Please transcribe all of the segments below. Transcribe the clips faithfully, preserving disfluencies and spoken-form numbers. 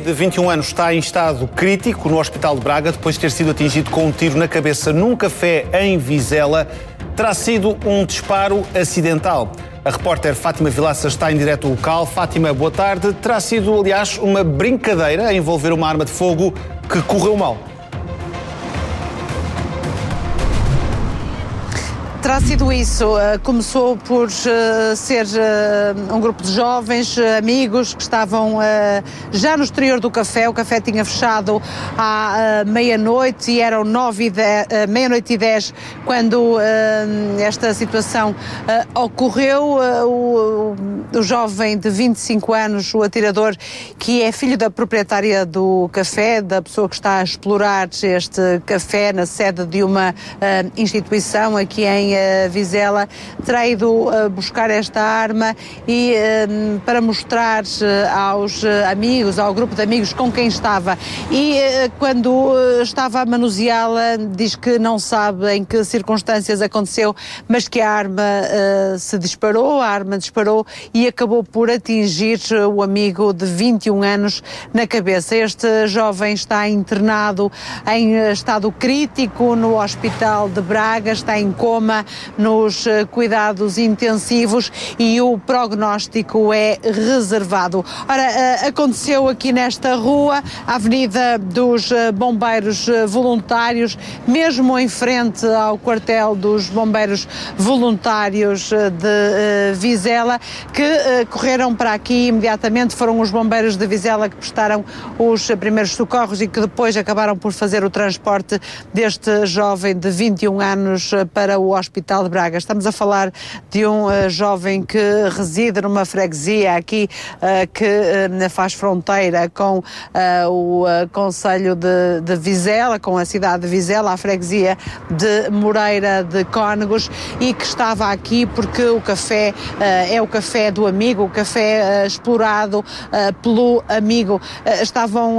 de vinte e um anos está em estado crítico no Hospital de Braga depois de ter sido atingido com um tiro na cabeça num café em Vizela. Terá sido um disparo acidental. A repórter Fátima Vilaça está em direto ao local. Fátima, boa tarde. Terá sido, aliás, uma brincadeira a envolver uma arma de fogo que correu mal. Terá sido isso. Começou por uh, ser uh, um grupo de jovens, uh, amigos, que estavam uh, já no exterior do café. O café tinha fechado à uh, meia-noite e eram nove e dez, uh, meia-noite e dez quando uh, esta situação uh, ocorreu. Uh, o, o jovem de vinte e cinco anos, o atirador, que é filho da proprietária do café, da pessoa que está a explorar este café na sede de uma uh, instituição aqui em Vizela, terá ido uh, buscar esta arma e uh, para mostrar uh, aos uh, amigos, ao grupo de amigos com quem estava, e uh, quando uh, estava a manuseá-la diz que não sabe em que circunstâncias aconteceu, mas que a arma uh, se disparou, a arma disparou e acabou por atingir uh, o amigo de vinte e um anos na cabeça. Este jovem está internado em uh, estado crítico no Hospital de Braga, está em coma nos cuidados intensivos e o prognóstico é reservado. Ora, aconteceu aqui nesta rua, a Avenida dos Bombeiros Voluntários, mesmo em frente ao quartel dos Bombeiros Voluntários de Vizela, que correram para aqui imediatamente. Foram os bombeiros de Vizela que prestaram os primeiros socorros e que depois acabaram por fazer o transporte deste jovem de vinte e um anos para o Hospital de Braga. Estamos a falar de um uh, jovem que reside numa freguesia aqui uh, que uh, faz fronteira com uh, o uh, concelho de, de Vizela, com a cidade de Vizela, a freguesia de Moreira de Cónegos, e que estava aqui porque o café uh, é o café do amigo, o café uh, explorado uh, pelo amigo. Uh, estavam uh,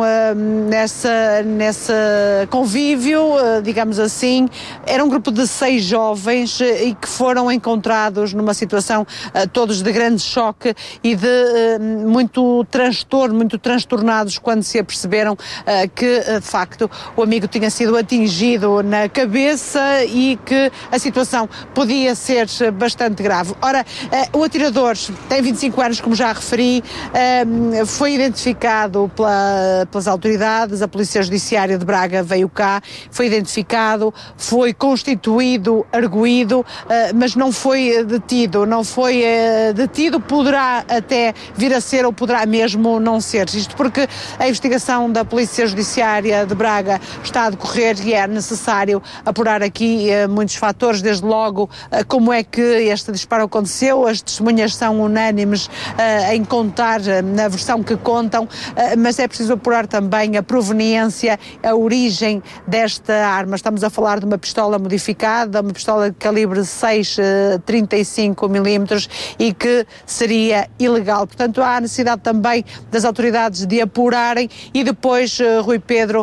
nessa, nessa convívio, uh, digamos assim. Era um grupo de seis jovens e que foram encontrados numa situação uh, todos de grande choque e de uh, muito transtorno, muito transtornados quando se aperceberam uh, que, uh, de facto, o amigo tinha sido atingido na cabeça e que a situação podia ser bastante grave. Ora, uh, o atirador tem vinte e cinco anos, como já referi, uh, foi identificado pela, pelas autoridades, a Polícia Judiciária de Braga veio cá, foi identificado, foi constituído arguido, Uh, mas não foi detido, não foi uh, detido, poderá até vir a ser ou poderá mesmo não ser. Isto porque a investigação da Polícia Judiciária de Braga está a decorrer e é necessário apurar aqui uh, muitos fatores, desde logo uh, como é que este disparo aconteceu. As testemunhas são unânimes uh, em contar uh, na versão que contam, uh, mas é preciso apurar também a proveniência, a origem desta arma. Estamos a falar de uma pistola modificada, uma pistola de calibre seis vírgula trinta e cinco milímetros e que seria ilegal. Portanto, há necessidade também das autoridades de apurarem e depois, Rui Pedro,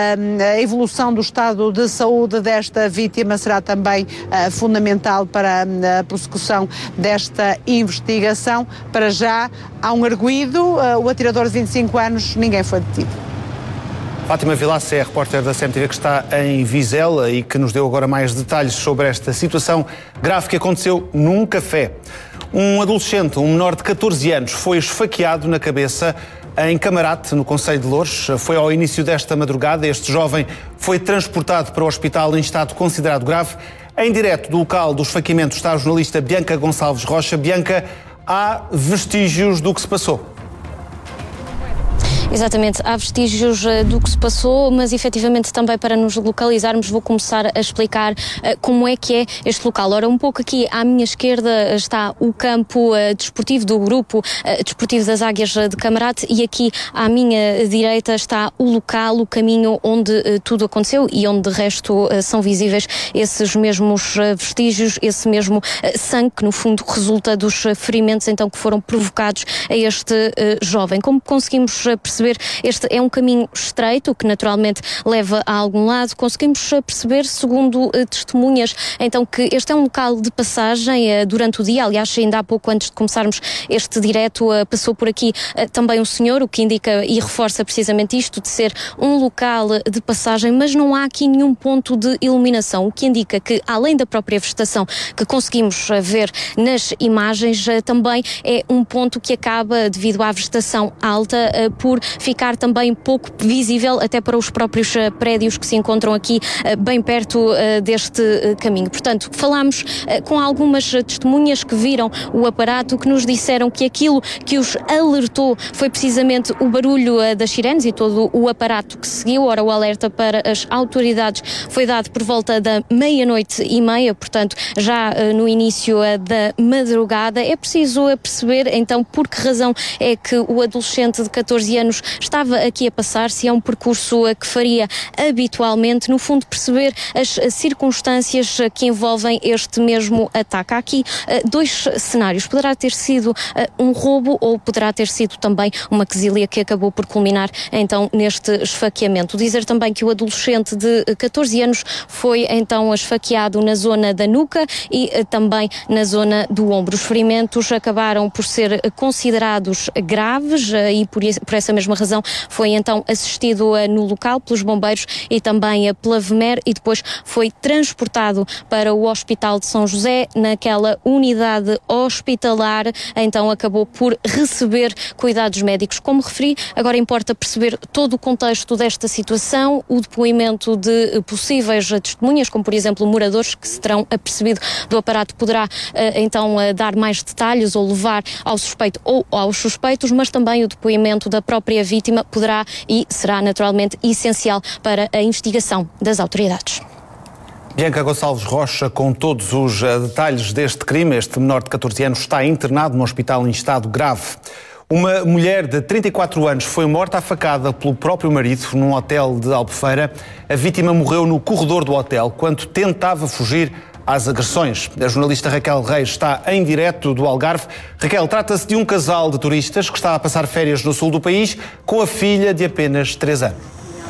a evolução do estado de saúde desta vítima será também fundamental para a prossecução desta investigação. Para já, há um arguido, o atirador de vinte e cinco anos, ninguém foi detido. Fátima Vilaça é a repórter da C M T V que está em Vizela e que nos deu agora mais detalhes sobre esta situação grave que aconteceu num café. Um adolescente, um menor de catorze anos, foi esfaqueado na cabeça em Camarate, no concelho de Loures. Foi ao início desta madrugada. Este jovem foi transportado para o hospital em estado considerado grave. Em direto do local do esfaqueamento está a jornalista Bianca Gonçalves Rocha. Bianca, há vestígios do que se passou? Exatamente, há vestígios uh, do que se passou, mas efetivamente também para nos localizarmos vou começar a explicar uh, como é que é este local. Ora, um pouco aqui à minha esquerda está o campo uh, desportivo do grupo uh, desportivo das Águias de Camarate e aqui à minha direita está o local, o caminho onde uh, tudo aconteceu e onde de resto uh, são visíveis esses mesmos uh, vestígios, esse mesmo uh, sangue que no fundo resulta dos uh, ferimentos então que foram provocados a este uh, jovem. Como conseguimos uh, perceber perceber, este é um caminho estreito, que naturalmente leva a algum lado. Conseguimos perceber, segundo uh, testemunhas, então que este é um local de passagem uh, durante o dia. Aliás, ainda há pouco, antes de começarmos este direto, uh, passou por aqui uh, também um senhor, o que indica e reforça precisamente isto, de ser um local de passagem, mas não há aqui nenhum ponto de iluminação, o que indica que, além da própria vegetação que conseguimos uh, ver nas imagens, uh, também é um ponto que acaba, devido à vegetação alta, uh, por ficar também pouco visível até para os próprios uh, prédios que se encontram aqui uh, bem perto uh, deste uh, caminho. Portanto, falámos uh, com algumas uh, testemunhas que viram o aparato, que nos disseram que aquilo que os alertou foi precisamente o barulho uh, das sirenes e todo o aparato que seguiu. Ora, o alerta para as autoridades foi dado por volta da meia-noite e meia, portanto, já uh, no início uh, da madrugada. É preciso uh, perceber, então, por que razão é que o adolescente de catorze anos estava aqui a passar, se é um percurso uh, que faria habitualmente, no fundo perceber as uh, circunstâncias uh, que envolvem este mesmo ataque. Há aqui uh, dois cenários. Poderá ter sido uh, um roubo ou poderá ter sido também uma quesília que acabou por culminar então neste esfaqueamento. Dizer também que o adolescente de catorze anos foi então esfaqueado na zona da nuca e uh, também na zona do ombro. Os ferimentos acabaram por ser considerados graves uh, e por, por essa mesma razão foi então assistido uh, no local pelos bombeiros e também uh, pela V M E R, e depois foi transportado para o Hospital de São José. Naquela unidade hospitalar então acabou por receber cuidados médicos. Como referi, agora importa perceber todo o contexto desta situação, o depoimento de possíveis testemunhas, como por exemplo moradores que se terão apercebido do aparato, poderá então dar mais detalhes ou levar ao suspeito ou aos suspeitos, mas também o depoimento da própria vítima poderá e será naturalmente essencial para a investigação das autoridades. Bianca Gonçalves Rocha, com todos os detalhes deste crime. Este menor de catorze anos está internado no hospital em estado grave. Uma mulher de trinta e quatro anos foi morta à facada pelo próprio marido num hotel de Albufeira. A vítima morreu no corredor do hotel quando tentava fugir às agressões. A jornalista Raquel Reis está em direto do Algarve. Raquel, trata-se de um casal de turistas que está a passar férias no sul do país com a filha de apenas três anos.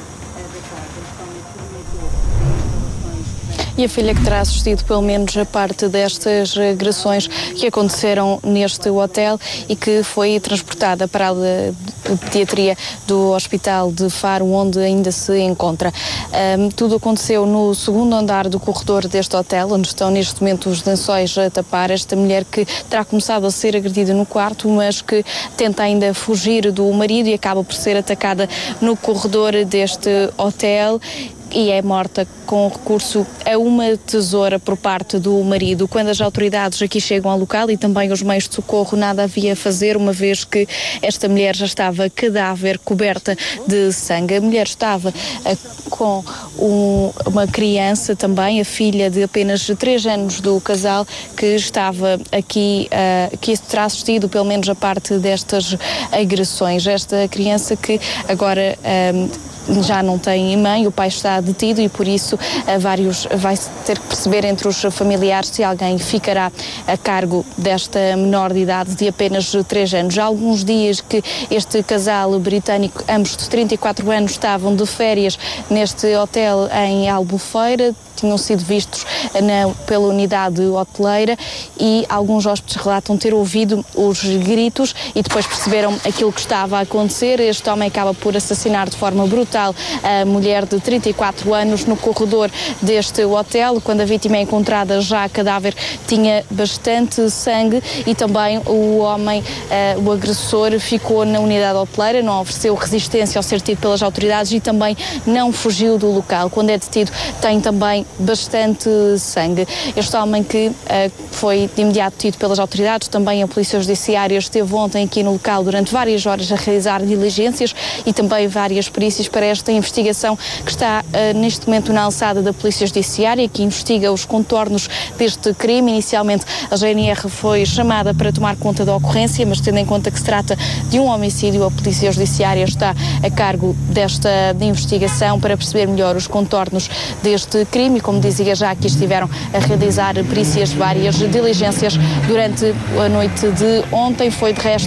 E a filha que terá assistido pelo menos a parte destas agressões que aconteceram neste hotel e que foi transportada para a pediatria do Hospital de Faro, onde ainda se encontra. Um, tudo aconteceu no segundo andar do corredor deste hotel, onde estão neste momento os lençóis a tapar. Esta mulher que terá começado a ser agredida no quarto, mas que tenta ainda fugir do marido e acaba por ser atacada no corredor deste hotel. E é morta com recurso a uma tesoura por parte do marido. Quando as autoridades aqui chegam ao local e também os meios de socorro, nada havia a fazer, uma vez que esta mulher já estava cadáver, coberta de sangue. A mulher estava uh, com um, uma criança também, a filha de apenas três anos do casal, que estava aqui, uh, que terá assistido pelo menos a parte destas agressões. Esta criança que agora Um, já não tem mãe, o pai está detido e por isso vários vai ter que perceber entre os familiares se alguém ficará a cargo desta menor de idade de apenas três anos. Já há alguns dias que este casal britânico, ambos de trinta e quatro anos, estavam de férias neste hotel em Albufeira, tinham sido vistos na, pela unidade hoteleira e alguns hóspedes relatam ter ouvido os gritos e depois perceberam aquilo que estava a acontecer. Este homem acaba por assassinar de forma brutal a mulher de trinta e quatro anos no corredor deste hotel. Quando a vítima é encontrada, já a cadáver tinha bastante sangue e também o homem, uh, o agressor, ficou na unidade hoteleira, não ofereceu resistência ao ser detido pelas autoridades e também não fugiu do local. Quando é detido, tem também bastante sangue. Este homem que uh, foi de imediato detido pelas autoridades, também a Polícia Judiciária esteve ontem aqui no local durante várias horas a realizar diligências e também várias perícias para esta investigação que está uh, neste momento na alçada da Polícia Judiciária, que investiga os contornos deste crime. Inicialmente a G N R foi chamada para tomar conta da ocorrência, mas tendo em conta que se trata de um homicídio, a Polícia Judiciária está a cargo desta de investigação para perceber melhor os contornos deste crime. E como dizia, já aqui estiveram a realizar perícias, várias diligências durante a noite de ontem. Foi de resto